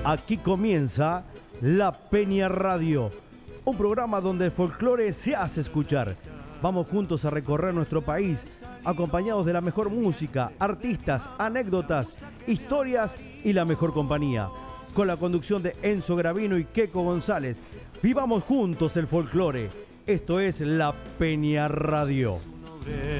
Aquí comienza La Peña Radio, un programa donde el folclore se hace escuchar. Vamos juntos a recorrer nuestro país, acompañados de la mejor música, artistas, anécdotas, historias y la mejor compañía. Con la conducción de Enzo Gravino y Queco González. Vivamos juntos el folclore. Esto es La Peña Radio.